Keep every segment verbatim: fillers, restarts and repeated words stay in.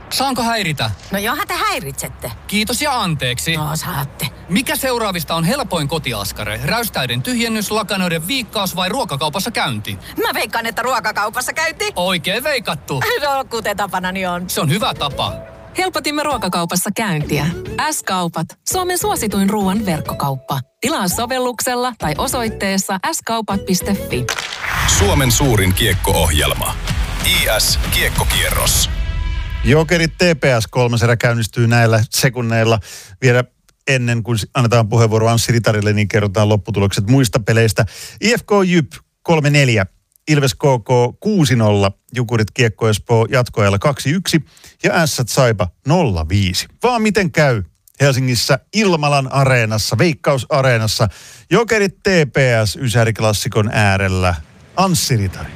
Saanko häiritä? No johan te häiritsette. Kiitos ja anteeksi. No saatte. Mikä seuraavista on helpoin kotiaskare? Räystäiden tyhjennys, lakanoiden viikkaus vai ruokakaupassa käynti? Mä veikkaan, että ruokakaupassa käynti. Oikein veikattu. No kuten tapanani on. Se on hyvä tapa. Helpotimme ruokakaupassa käyntiä. S-kaupat. Suomen suosituin ruoan verkkokauppa. Tilaa sovelluksella tai osoitteessa s kaupat piste f i. Suomen suurin kiekko-ohjelma. I S Kiekkokierros. Jokerit T P S kolmas erä käynnistyy näillä sekunneilla. Vielä ennen kuin annetaan puheenvuoro Anssi Ritarille, niin kerrotaan lopputulokset muista peleistä. I F K Jyp kolme neljä, Ilves K K kuusi nolla, Jukurit Kiekko Espoo jatkoajalla kaksi yksi ja Ässät Saipa nolla viisi. Vaan miten käy Helsingissä Ilmalan areenassa, Veikkaus-areenassa, Jokerit T P S Ysäriklassikon äärellä. Anssi Ritari.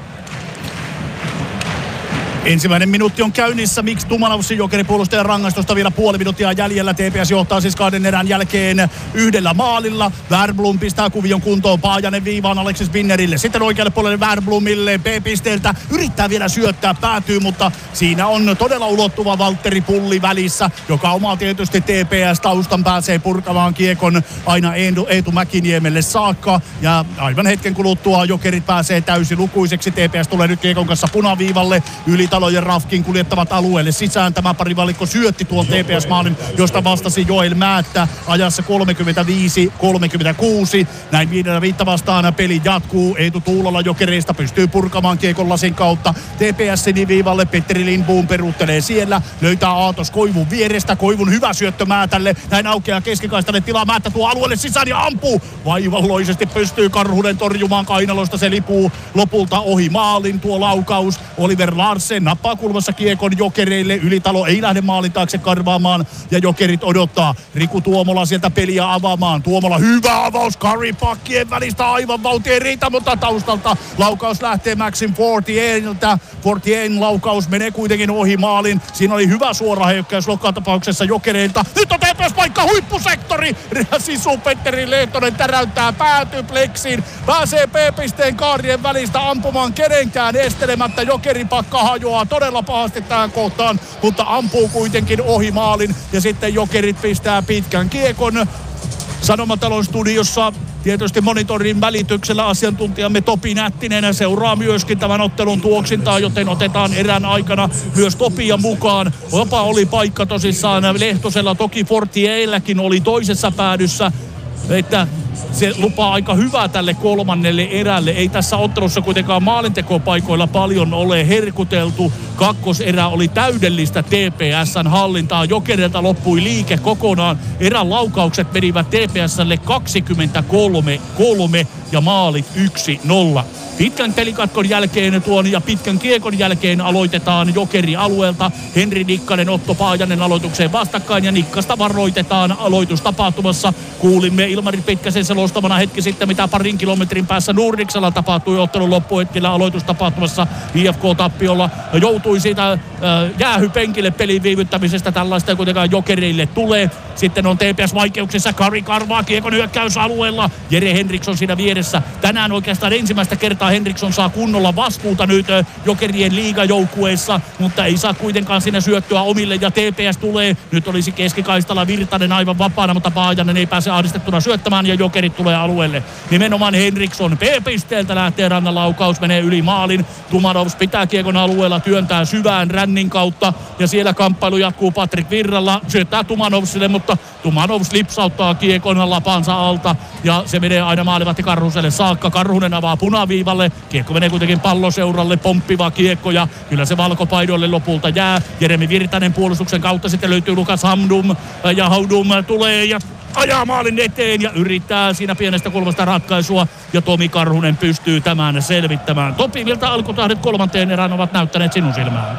Ensimmäinen minuutti on käynnissä. Miksi Tumanovsin Jokeripuolustajan rangaistusta vielä puoli minuuttia jäljellä. T P S johtaa siis kahden erän jälkeen yhdellä maalilla. Wernbloom pistää kuvion kuntoon. Paajanen viivaan Aleksis Winnerille. Sitten oikealle puolelle Wernbloomille. B-pisteeltä yrittää vielä syöttää, päätyy, mutta siinä on todella ulottuva Valtteri Pulli välissä, joka omaa tietysti T P S-taustan pääsee purkamaan kiekon aina Eetu, Eetu Mäkiniemelle saakka. Ja aivan hetken kuluttua Jokerit pääsee täysilukuiseksi. T P S tulee nyt kiekon kanssa punaviivalle. Yli Talo ja Rafkin kuljettavat alueelle sisään. Tämä parivalikko syötti tuon T P S-maalin, josta vastasi Joel Määttä ajassa kolmekymmentäviisi kolmekymmentäkuusi. Näin viidellä viittä vastaan peli jatkuu. Eetu Tuulola Jokereista pystyy purkamaan kiekon lasin kautta T P S-siniviivalle. Petteri Lindboom peruuttelee siellä. Löytää Aatos Koivun vierestä. Koivun hyvä syöttö Määtälle. Näin aukeaa keskikaistalle tilaa. Määttä tuo alueelle sisään ja ampuu. Vaivalloisesti pystyy Karhunen torjumaan kainalosta. Se lipuu lopulta ohi maalin tuo laukaus. Oliver Larsen nappaa kulmassa kiekon Jokereille. Ylitalo ei lähde maalin taakse karvaamaan ja Jokerit odottaa. Riku Tuomola sieltä peliä avaamaan. Tuomola hyvä avaus Curry pakkien välistä, aivan vauhti ei riitä, mutta taustalta laukaus lähtee Maxim Fortierilta. Fortierin laukaus menee kuitenkin ohi maalin. Siinä oli hyvä suora hyökkäys Lokkaan tapauksessa Jokereilta. Nyt on T P S-paikka, huippusektori. Sisu Petteri Lehtonen täräyttää, päätyy pleksiin. Pääsee P-pisteen kaarien välistä ampumaan kenenkään estelemättä. Jokerin pakka hajoaa todella pahasti tähän kohtaan, mutta ampuu kuitenkin ohi maalin ja sitten Jokerit pistää pitkän kiekon. Sanomatalon studiossa tietysti monitorin välityksellä asiantuntijamme Topi Nättinen seuraa myöskin tämän ottelun tuoksintaa, joten otetaan erän aikana myös Topia mukaan. Jopa oli paikka tosissaan Lehtosella, toki Fortierelläkin oli toisessa päädyssä, että se lupaa aika hyvää tälle kolmannelle erälle. Ei tässä ottelussa kuitenkaan maalintekopaikoilla paljon ole herkuteltu. Kakkoserä oli täydellistä T P S:n hallintaa. Jokerilta loppui liike kokonaan. Erän laukaukset menivät T P S:lle kaksikymmentäkolme kolme ja maalit yksi nolla. Pitkän pelikatkon jälkeen tuon ja pitkän kiekon jälkeen aloitetaan Jokeri alueelta. Henri Nikkanen, Otto Paajanen aloitukseen vastakkain ja Nikkasta varoitetaan aloitustapahtumassa. Kuulimme Ilmari Pitkäsen selostamana hetki sitten, mitä parin kilometrin päässä Nurdiksella tapahtui ottelun loppuhetkellä aloitustapahtumassa. I F K-tappiolla joutui siitä äh, jäähypenkille pelin viivyttämisestä. Tällaista ei kuitenkaan Jokereille tulee. Sitten on T P S vaikeuksissa. Kari karvaa kiekon hyökkäysalueella. Jere Henriksson siinä vieressä. Tänään oikeastaan ensimmäistä kertaa Henriksson saa kunnolla vastuuta nyt Jokerien liigajoukkueessa, mutta ei saa kuitenkaan siinä syöttöä omille ja T P S tulee. Nyt olisi keskikaistalla Virtanen aivan vapaana, mutta Paajanen ei pääse ahdistettuna syöttämään ja Jokerit tulee alueelle. Nimenomaan Henriksson B-pisteeltä lähtee rannan laukaus, menee yli maalin. Tumanovs pitää kiekon alueella, työntää syvään rännin kautta ja siellä kamppailu jatkuu Patrik Virralla. Syöttää Tumanovsille, mutta Tumanovs lipsauttaa kiekon lapansa alta ja se menee aina maalivahti Karhuselle saakka. Karhunen avaa punaviivalle. Kiekko menee kuitenkin Palloseuralle, pomppiva kiekko ja kyllä se valkopaidoille lopulta jää. Jeremi Virtanen puolustuksen kautta, sitten löytyy Lukas Hamdum ja Haudum tulee ja ajaa maalin eteen ja yrittää siinä pienestä kulmasta ratkaisua ja Tomi Karhunen pystyy tämän selvittämään. Topi, miltä alkutahdet kolmanteen erään ovat näyttäneet sinun silmään?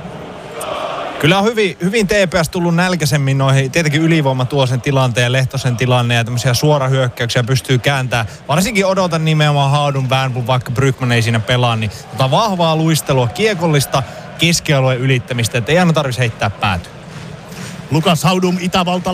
Kyllä on hyvin, hyvin T P S tullut nälkäisemmin noihin. Tietenkin ylivoima tuo sen tilanteen ja Lehtosen tilanne ja tämmöisiä suorahyökkäyksiä pystyy kääntämään. Varsinkin odotan nimenomaan Haudun Wernbloom, vaikka Brygman ei siinä pelaa, niin tota vahvaa luistelua, kiekollista keskialueen ylittämistä, että ei aina tarvitsisi heittää päätyä. Lukas Haudum Itävaltala.